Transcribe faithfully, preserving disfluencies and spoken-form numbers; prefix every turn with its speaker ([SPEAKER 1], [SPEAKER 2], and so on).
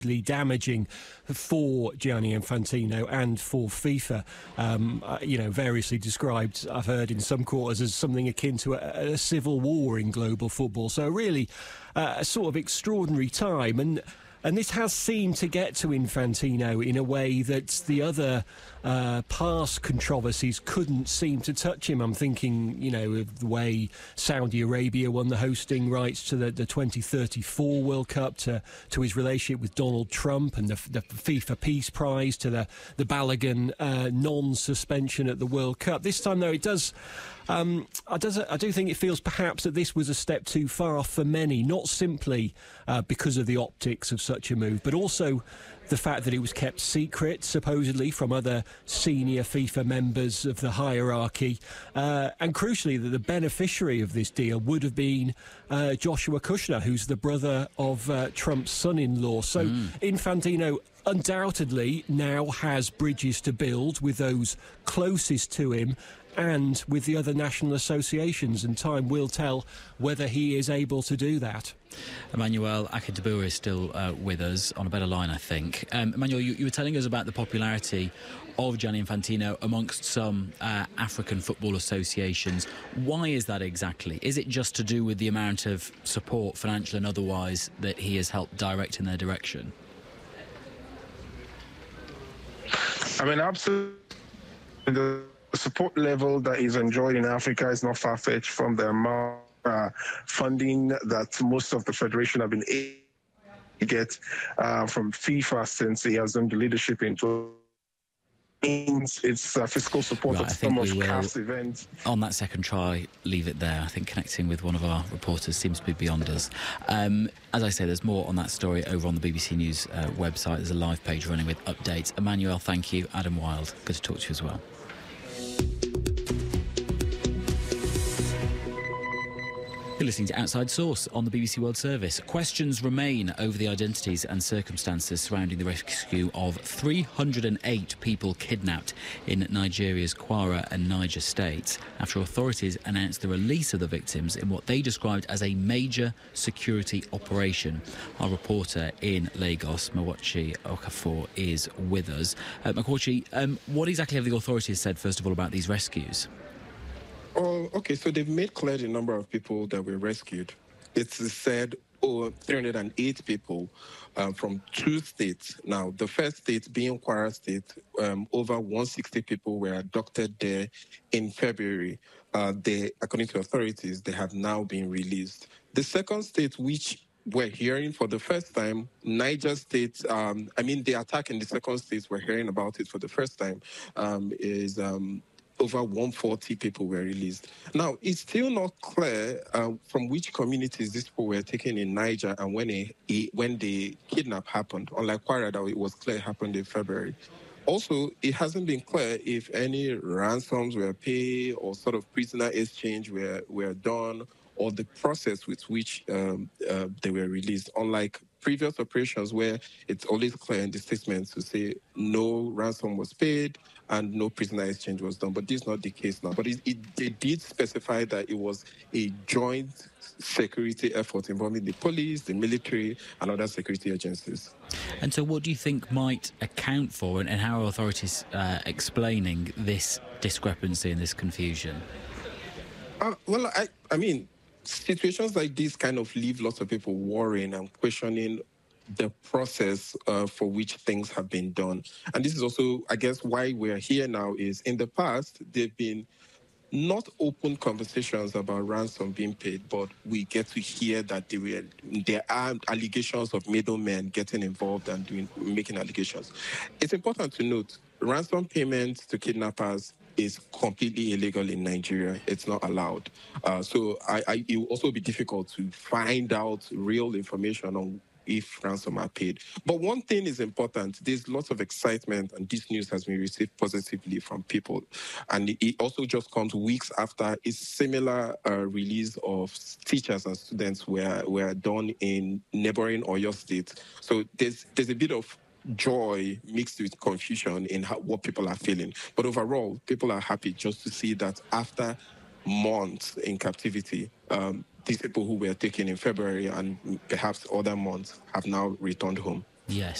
[SPEAKER 1] damaging for Gianni Infantino and for FIFA. Um, uh, you know, variously described, I've heard in some quarters, as something akin to a, a civil war in global football. So really uh, a sort of extraordinary time. And And this has seemed to get to Infantino in a way that the other uh, past controversies couldn't seem to touch him. I'm thinking, you know, of the way Saudi Arabia won the hosting rights to the, the twenty thirty-four World Cup, to, to his relationship with Donald Trump and the, the FIFA Peace Prize, to the, the Balogun uh, non-suspension at the World Cup. This time, though, it does... Um, I, does, I do think it feels perhaps that this was a step too far for many, not simply uh, because of the optics of such a move, but also the fact that it was kept secret, supposedly, from other senior FIFA members of the hierarchy. Uh, and crucially, that the beneficiary of this deal would have been uh, Joshua Kushner, who's the brother of uh, Trump's son-in-law. So mm. Infantino undoubtedly now has bridges to build with those closest to him and with the other national associations, and time will tell whether he is able to do that.
[SPEAKER 2] Emmanuel Akintabua is still uh, with us on a better line, I think. Um, Emmanuel, you, you were telling us about the popularity of Gianni Infantino amongst some uh, African football associations. Why is that exactly? Is it just to do with the amount of support, financial and otherwise, that he has helped direct in their direction?
[SPEAKER 3] I mean, absolutely. The support level that is enjoyed in Africa is not far-fetched from the amount of uh, funding that most of the federation have been able to get uh, from FIFA since he has done the leadership in it's uh, fiscal support
[SPEAKER 2] right,
[SPEAKER 3] of some of
[SPEAKER 2] C A F's
[SPEAKER 3] events.
[SPEAKER 2] On that second try, leave it there. I think connecting with one of our reporters seems to be beyond us. Um, as I say, there's more on that story over on the B B C News uh, website. There's a live page running with updates. Emmanuel, thank you. Adam Wilde, good to talk to you as well. You're listening to Outside Source on the B B C World Service. Questions remain over the identities and circumstances surrounding the rescue of three hundred eight people kidnapped in Nigeria's Kwara and Niger states after authorities announced the release of the victims in what they described as a major security operation. Our reporter in Lagos, Mawachi Okafor, is with us. Uh, Mawachi, um, what exactly have the authorities said, first of all, about these rescues?
[SPEAKER 4] Oh, okay, so they've made clear the number of people that were rescued. It's said oh, three hundred eight people uh, from two states. Now, the first state being Kwara State, um, over one hundred sixty people were abducted there in February. Uh, they, according to authorities, they have now been released. The second state, which we're hearing for the first time, Niger State, um, I mean, the attack in the second state, we're hearing about it for the first time, um, is... Um, over one hundred forty people were released. Now, it's still not clear uh, from which communities these people were taken in Niger and when, a, a, when the kidnap happened, unlike Kwara, that it was clear happened in February. Also, it hasn't been clear if any ransoms were paid or sort of prisoner exchange were, were done, or the process with which um, uh, they were released, unlike previous operations where it's always clear in the statements to say no ransom was paid and no prisoner exchange was done. But this is not the case now. But it, it, they did specify that it was a joint security effort involving the police, the military, and other security agencies.
[SPEAKER 2] And so what do you think might account for, and, and how are authorities uh, explaining this discrepancy and this confusion?
[SPEAKER 4] Uh, well, I, I mean, situations like this kind of leave lots of people worrying and questioning the process uh, for which things have been done. And this is also, I guess, why we're here now is in the past, there've been not open conversations about ransom being paid, but we get to hear that there, were, there are allegations of middlemen getting involved and doing, making allegations. It's important to note, ransom payments to kidnappers is completely illegal in Nigeria. It's not allowed. Uh, so I, I, it will also be difficult to find out real information on if ransom are paid. But one thing is important. There's lots of excitement, and this news has been received positively from people. And it also just comes weeks after a similar uh, release of teachers and students were, were done in neighboring Oyo State. So there's, there's a bit of joy mixed with confusion in how, what people are feeling. But overall, people are happy just to see that after months in captivity, um, these people who were taken in February and perhaps other months have now returned home.
[SPEAKER 2] Yes.